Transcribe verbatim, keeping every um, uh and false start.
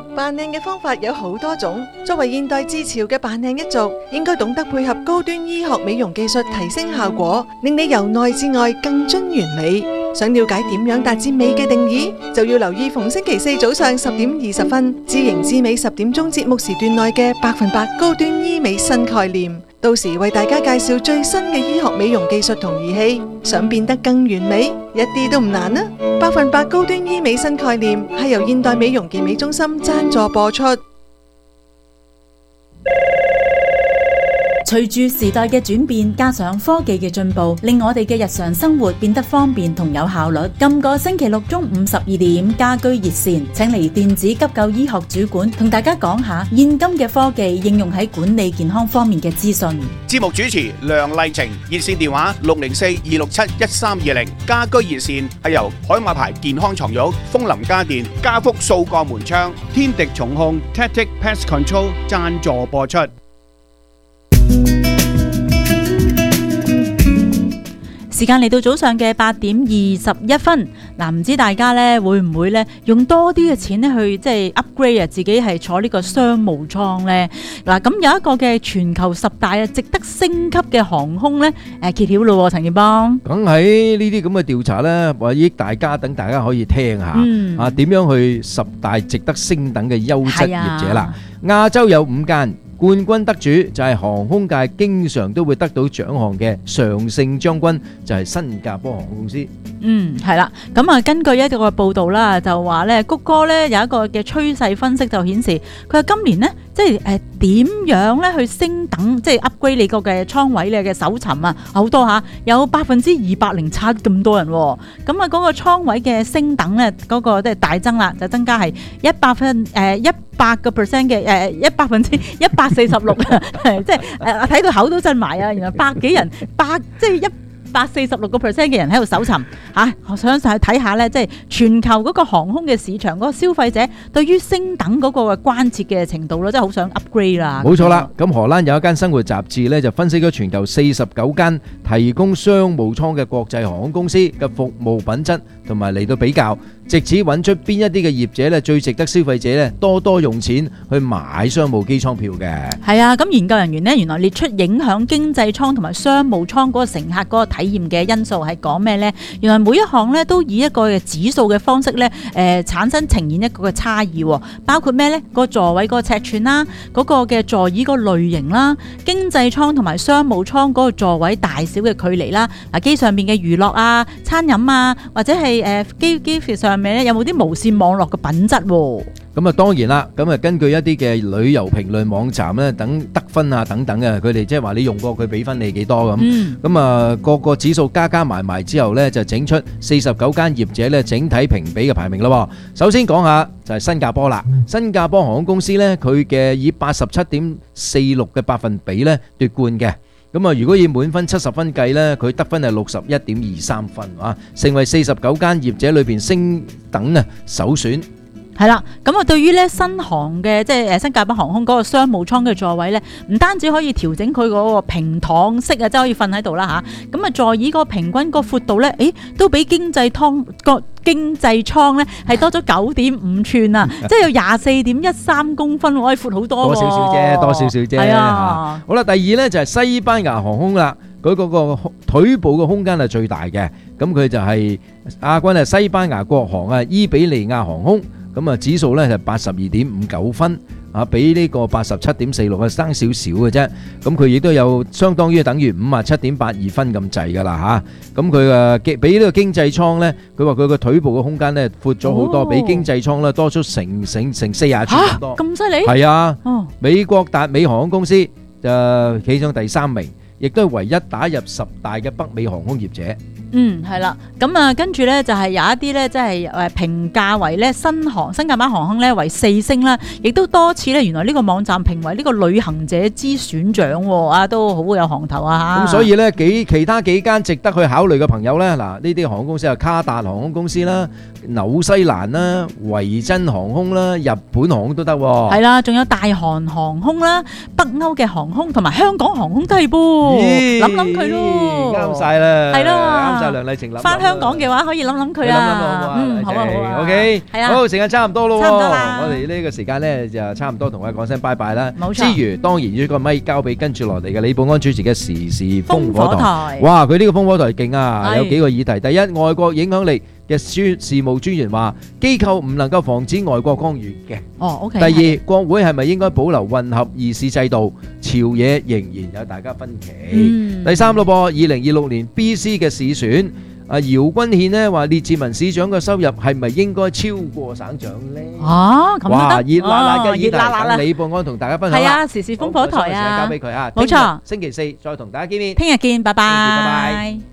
扮靚嘅方法有好多種，作為現代之潮嘅扮靚一族，應該懂得配合高端醫學美容技術提升效果，令你由內至外更臻完美。想了解點樣達至美嘅定義，就要留意逢星期四早上十點二十分，知型知美十點鐘節目時段內嘅百分百高端醫美新概念。到時為大家介紹最新嘅醫學美容技術同儀器，想變得更完美，一啲都唔難啊！百分百高端醫美新概念係由現代美容健美中心贊助播出。 隨住時代嘅轉變，加上科技嘅進步，令我哋嘅日常生活變得方便同有效率。今個星期六中午十二點，家居熱線請嚟電子急救醫學主管同大家講下現今嘅科技應用喺管理健康方面嘅資訊。 節目主持梁麗晴，熱線電話六零四二六七一三二零。家居熱線係由海馬牌健康床褥、楓林家電、家福數個門窗、天敵重控 Tactic Pest Control 贊助播出。 時間嚟到早上嘅八點二十一分，嗱，唔知大家咧會唔會咧用多啲嘅錢咧去即係 upgrade 啊，自己係坐呢個商務艙咧？嗱，咁有一個嘅全球十大啊值得升級嘅航空咧，誒揭曉咯，陳建邦。 梗喺呢啲咁嘅調查咧，為益大家，等大家可以聽下、嗯、啊，點樣去十大值得升等嘅優質業者啦？亞洲有五間。冠軍得主就係航空界經常都會得到獎項嘅常勝將軍，就係新加坡航空公司。嗯，係啦。咁啊，根據一個報道啦，就話咧，谷歌咧有一個嘅趨勢分析就顯示，佢話今年呢，即係誒點樣咧去升等，即係 upgrade 你個嘅艙位咧嘅搜尋啊，好多嚇，有百分之二百零七咁多人。咁啊，嗰個艙位嘅升等咧，嗰個即係大增啦，就增加係一百分誒一百個 percent 嘅誒一百分之一百四十六啊，即係誒睇到口都震埋啊！原來百幾人，百即係一百四十六個 percent 嘅人喺度搜尋嚇，我想上去睇下咧，即係全球嗰個航空嘅市場嗰個消費者對於升等嗰個嘅關切嘅程度咯，真係好想 upgrade 啦。冇錯啦，咁荷蘭有一間生活雜誌咧就分析咗全球四十九間提供商務艙嘅國際航空公司嘅服務品質，同埋嚟到比較，藉此揾出邊一啲嘅業者咧最值得消費者咧多多用錢去買商務機艙票嘅。係啊，咁研究人員咧原來列出影響經濟艙同埋商務艙嗰個乘客嗰個體驗嘅因素係講咩呢？原來每一項咧都以一個嘅指數嘅方式咧，誒、呃、產生呈現一個嘅差異，包括咩呢？個座位個尺寸啦，嗰、嗰個嘅座椅個類型啦，經濟艙同埋商務艙嗰個座位大小嘅距離啦，嗱機上面嘅娛樂啊、餐飲啊，或者係誒機機上面咧有冇啲無線網絡嘅品質喎？咁啊當然啦，咁啊根據一啲嘅旅遊評論網站咧，等得分啊等等嘅，佢哋即係話你用過佢俾分你幾多咁，咁啊個個指數加加埋埋之後咧，就整出四十九間業者咧整體評比嘅排名咯。首先講下就係新加坡啦，新加坡航空公司咧佢嘅以八十七點四六嘅百分比咧奪冠嘅。咁啊，如果以滿分七十分計咧，佢得分係六十一點二三分啊，成為四十九間業者裏邊升等啊首選。係啦，咁啊，對於咧新航嘅即係誒新加坡航空嗰個商務艙嘅座位咧，唔單止可以調整佢嗰個平躺式啊，即係可以瞓喺度啦嚇。咁啊，座椅個平均個闊度咧，誒都比經濟艙個經濟艙咧係多咗九點五寸啊，即係有廿四點一三公分，可以闊好多。多少少啫，多少少啫。係啊。好啦，第二咧就係西班牙航空啦，佢嗰個腿部嘅空間係最大嘅，咁佢就係亞軍係西班牙國航啊，伊比利亞航空。咁啊，指數咧係八十二點五九分啊，比呢個八十七點四六啊爭少少嘅啫。咁佢亦都有相當於等於五十七點八二分咁滯噶啦嚇。咁佢嘅比呢個經濟艙咧，佢話佢個腿部嘅空間咧闊咗好多，哦、比經濟艙咧多出成成成四廿寸咁多。嚇咁犀利？係啊。哦。美國達美航空公司就企上第三名，亦都係唯一打入十大嘅北美航空業者。嗯，係啦，咁啊，跟住咧就係有一啲咧，即係誒評價為咧新航新加坡航空咧為四星啦，亦都多次咧，原來呢個網站評為呢個旅行者之選獎，啊都好有行頭啊嚇。咁所以咧幾其他幾間值得去考慮嘅朋友咧，嗱呢啲航空公司係卡達航空公司啦、 紐西蘭啦、維珍航空啦、日本航空都得喎。 係啦，仲有大韓航空啦、北歐嘅航空同埋香港航空都係噃， 咦諗諗佢咯， 啱晒啦， 係咯啱晒梁麗晴諗諗啦。 翻香港嘅話可以諗諗佢你諗諗好唔好啊， 啊？ 嗯，好啊好啊 OK， 係啊， 好，時間差唔多咯喎， 差唔多啦我哋呢個時間咧就差唔多，同我哋講聲拜拜啦。 冇錯之餘當然要個咪交俾跟住落嚟嘅李寶安主持嘅時事風火烽火台。 台， 哇！佢呢個風火台勁啊， 係有幾個議題。第一，外國影響力嘅專事務專員話，機構唔能夠防止外國干預嘅。 哦，OK。 第二，國會係咪應該保留混合議事制度？朝野仍然有大家分歧。 嗯第三咯噃，二零二六年 B C 嘅市選，啊姚君憲呢話列治文市長嘅收入係咪應該超過省長呢？ 啊，咁哇！ 都得， 熱辣辣嘅議題， 哦熱辣辣啦等李寶安同大家分享啦。 係啊，時事風火台好，將時間啊交，俾佢啊。 冇錯聽日星期四再同大家見面。 聽日見，拜拜拜拜。